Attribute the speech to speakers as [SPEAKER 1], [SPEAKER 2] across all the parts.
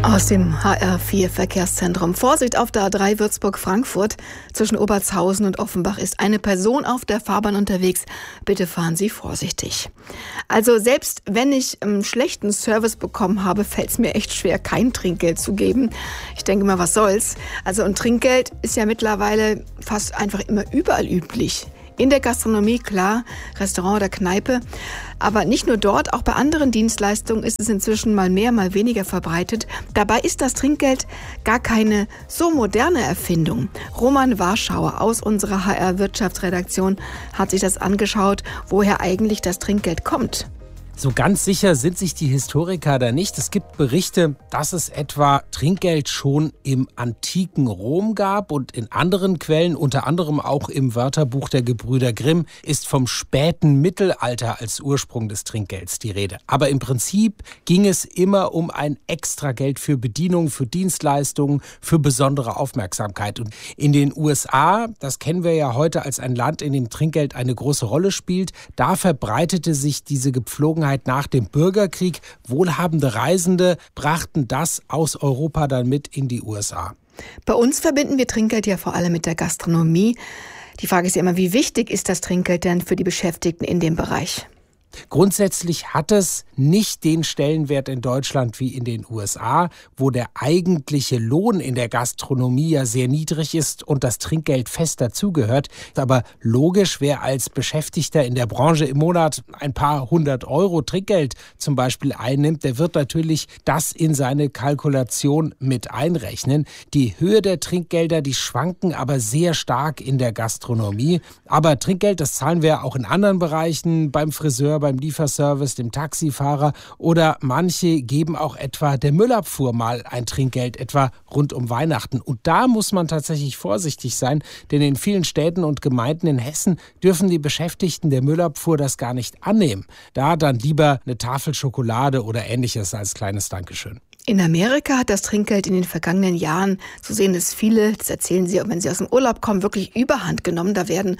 [SPEAKER 1] Aus dem HR4 Verkehrszentrum. Vorsicht auf der A3 Würzburg-Frankfurt. Zwischen Obertshausen und Offenbach ist eine Person auf der Fahrbahn unterwegs. Bitte fahren Sie vorsichtig. Also selbst wenn ich einen schlechten Service bekommen habe, fällt es mir echt schwer, kein Trinkgeld zu geben. Ich denke mal, was soll's. Also ein Trinkgeld ist ja mittlerweile fast einfach immer überall üblich. In der Gastronomie, klar, Restaurant oder Kneipe. Aber nicht nur dort, auch bei anderen Dienstleistungen ist es inzwischen mal mehr, mal weniger verbreitet. Dabei ist das Trinkgeld gar keine so moderne Erfindung. Roman Warschauer aus unserer HR-Wirtschaftsredaktion hat sich das angeschaut, woher eigentlich das Trinkgeld kommt.
[SPEAKER 2] So ganz sicher sind sich die Historiker da nicht. Es gibt Berichte, dass es etwa Trinkgeld schon im antiken Rom gab und in anderen Quellen, unter anderem auch im Wörterbuch der Gebrüder Grimm, ist vom späten Mittelalter als Ursprung des Trinkgelds die Rede. Aber im Prinzip ging es immer um ein Extrageld für Bedienung, für Dienstleistungen, für besondere Aufmerksamkeit. Und in den USA, das kennen wir ja heute als ein Land, in dem Trinkgeld eine große Rolle spielt, da verbreitete sich diese Gepflogenheit nach dem Bürgerkrieg. Wohlhabende Reisende brachten das aus Europa dann mit in die USA.
[SPEAKER 1] Bei uns verbinden wir Trinkgeld ja vor allem mit der Gastronomie. Die Frage ist ja immer, wie wichtig ist das Trinkgeld denn für die Beschäftigten in dem Bereich?
[SPEAKER 2] Grundsätzlich hat es nicht den Stellenwert in Deutschland wie in den USA, wo der eigentliche Lohn in der Gastronomie ja sehr niedrig ist und das Trinkgeld fest dazugehört. Aber logisch, wer als Beschäftigter in der Branche im Monat ein paar 100 Euro Trinkgeld zum Beispiel einnimmt, der wird natürlich das in seine Kalkulation mit einrechnen. Die Höhe der Trinkgelder, die schwanken aber sehr stark in der Gastronomie. Aber Trinkgeld, das zahlen wir auch in anderen Bereichen, beim Friseur, beim Lieferservice, dem Taxifahrer, oder manche geben auch etwa der Müllabfuhr mal ein Trinkgeld, etwa rund um Weihnachten. Und da muss man tatsächlich vorsichtig sein, denn in vielen Städten und Gemeinden in Hessen dürfen die Beschäftigten der Müllabfuhr das gar nicht annehmen. Da dann lieber eine Tafel Schokolade oder Ähnliches als kleines Dankeschön.
[SPEAKER 1] In Amerika hat das Trinkgeld in den vergangenen Jahren, so sehen es viele, das erzählen sie, wenn sie aus dem Urlaub kommen, wirklich überhand genommen. Da werden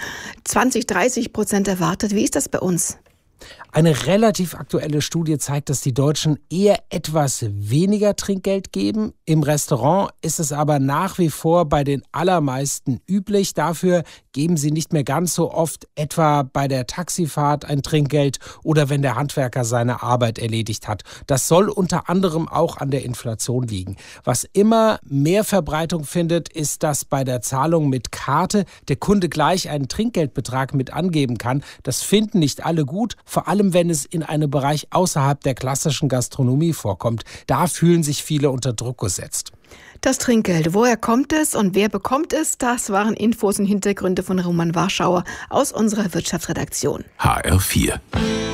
[SPEAKER 1] 20-30% erwartet. Wie ist das bei uns?
[SPEAKER 2] Eine relativ aktuelle Studie zeigt, dass die Deutschen eher etwas weniger Trinkgeld geben. Im Restaurant ist es aber nach wie vor bei den allermeisten üblich. Dafür geben sie nicht mehr ganz so oft, etwa bei der Taxifahrt ein Trinkgeld oder wenn der Handwerker seine Arbeit erledigt hat. Das soll unter anderem auch an der Inflation liegen. Was immer mehr Verbreitung findet, ist, dass bei der Zahlung mit Karte der Kunde gleich einen Trinkgeldbetrag mit angeben kann. Das finden nicht alle gut, vor allem wenn es in einem Bereich außerhalb der klassischen Gastronomie vorkommt. Da fühlen sich viele unter Druck gesetzt.
[SPEAKER 1] Das Trinkgeld, woher kommt es und wer bekommt es? Das waren Infos und Hintergründe von Roman Warschauer aus unserer Wirtschaftsredaktion.
[SPEAKER 3] HR4